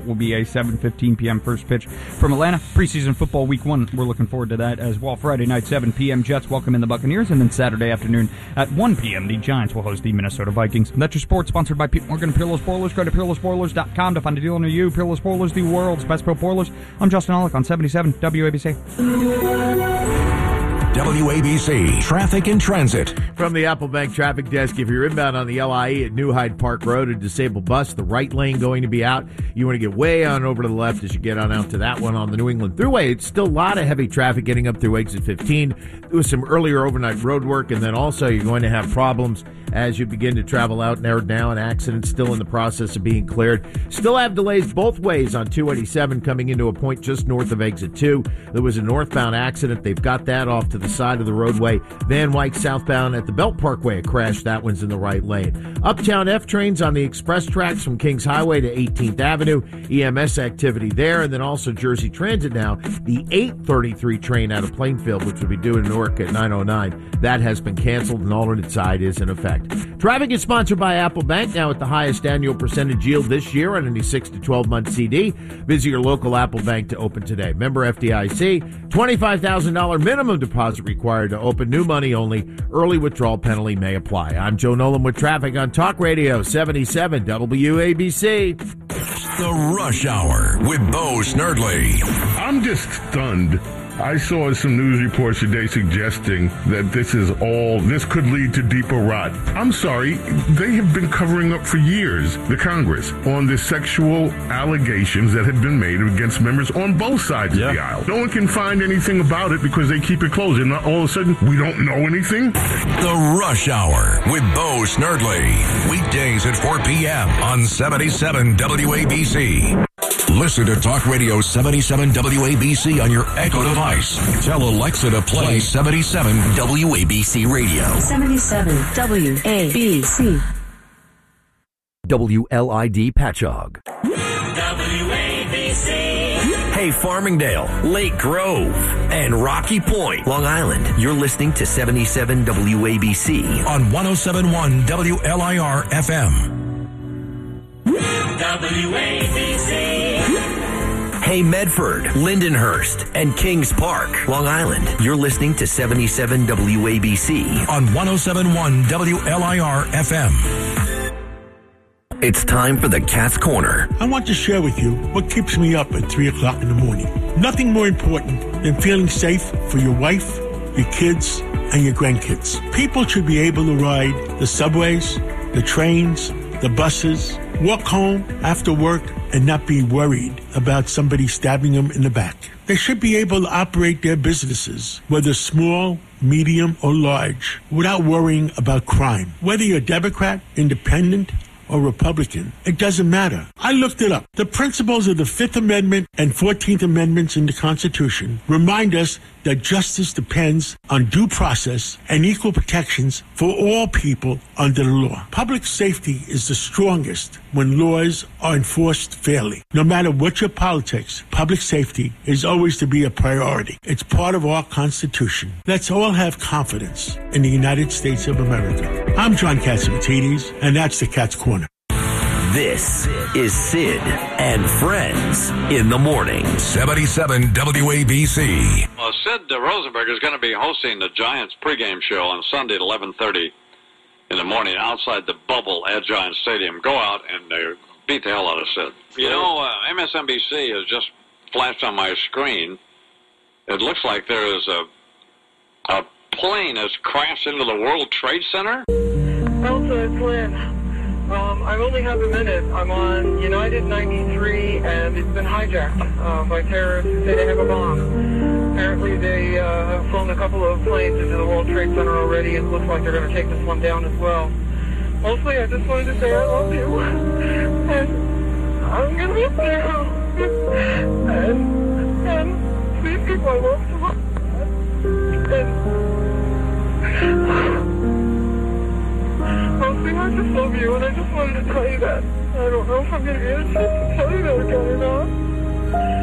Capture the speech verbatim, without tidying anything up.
will be a seven fifteen p.m. first pitch from Atlanta. Preseason football week one, we're looking forward to that as well. Friday night, seven p.m., Jets welcome in the Buccaneers, and then Saturday afternoon at one p.m., the Giants will host the Minnesota Vikings. That's your sports, sponsored by Pete Morgan, Peerless Boilers. Go to peerless boilers dot com to find a deal near you. Peerless Boilers, the world's best built boilers. I'm Justin Ollick on seventy-seven W A B C. W A B C Traffic and Transit. From the Apple Bank Traffic Desk, if you're inbound on the L I E at New Hyde Park Road, a disabled bus, the right lane going to be out. You want to get way on over to the left as you get on out to that one on the New England Thruway. It's still a lot of heavy traffic getting up through exit fifteen. There was some earlier overnight road work, and then also you're going to have problems as you begin to travel out there now. An accident still in the process of being cleared. Still have delays both ways on two eighty-seven coming into a point just north of exit two. There was a northbound accident. They've got that off to the side of the roadway. Van Wyck southbound at the Belt Parkway, a crash. That one's in the right lane. Uptown F trains on the express tracks from Kings Highway to eighteenth Avenue. E M S activity there, and then also Jersey Transit now. The eight thirty-three train out of Plainfield, which will be due in Newark at nine oh nine, that has been canceled. An alternate side is in effect. Traffic is sponsored by Apple Bank, now at the highest annual percentage yield this year on any six to twelve month C D. Visit your local Apple Bank to open today. Member F D I C, twenty-five thousand dollars minimum deposit required to open. New money only. Early withdrawal penalty may apply. I'm Joe Nolan with traffic on Talk Radio seventy-seven W A B C. The Rush Hour with Bo Snerdley. I'm just stunned. I saw some news reports today suggesting that this is all, this could lead to deeper rot. I'm sorry, they have been covering up for years, the Congress, on the sexual allegations that had been made against members on both sides yeah. of the aisle. No one can find anything about it because they keep it closed. And all of a sudden, we don't know anything. The Rush Hour with Bo Snerdley. Weekdays at four p.m. on seventy-seven W A B C. Listen to Talk Radio seventy-seven W A B C on your Echo device. Tell Alexa to play seventy-seven W A B C Radio. seventy-seven W A B C. W L I D Patchogue. W A B C. Hey, Farmingdale, Lake Grove, and Rocky Point, Long Island. You're listening to seventy-seven W A B C on one oh seven point one W L I R F M. W A B C. Hey, Medford, Lindenhurst, and Kings Park, Long Island. You're listening to seventy-seven W A B C on one oh seven point one W L I R F M. It's time for the Cat's Corner. I want to share with you what keeps me up at three o'clock in the morning. Nothing more important than feeling safe for your wife, your kids, and your grandkids. People should be able to ride the subways, the trains, the buses, walk home after work, and not be worried about somebody stabbing them in the back. They should be able to operate their businesses, whether small, medium, or large, without worrying about crime. Whether you're Democrat, Independent, or Republican, it doesn't matter. I looked it up. The principles of the Fifth Amendment and Fourteenth Amendments in the Constitution remind us that justice depends on due process and equal protections for all people under the law. Public safety is the strongest when laws are enforced fairly. No matter what your politics, public safety is always to be a priority. It's part of our Constitution. Let's all have confidence in the United States of America. I'm John Catsimatidis, and that's the Cat's Corner. This is Sid and Friends in the Morning. seventy-seven W A B C. Well, Sid Rosenberg is going to be hosting the Giants pregame show on Sunday at eleven thirty in the morning outside the bubble at Giants Stadium. Go out and uh, beat the hell out of Sid. You know, uh, M S N B C has just flashed on my screen. It looks like there is a, a plane has crashed into the World Trade Center. Elsa, it's Lynn. Um, I only have a minute. I'm on United ninety-three, and it's been hijacked uh, by terrorists who say they have a bomb. Apparently, they uh, have flown a couple of planes into the World Trade Center already, and it looks like they're going to take this one down as well. Mostly, I just wanted to say I love you, and I'm going to miss you. And, and please keep my love to my and Mostly, I just love you, and I just wanted to tell you that. I don't know if I'm going to get a chance to tell you that again or not.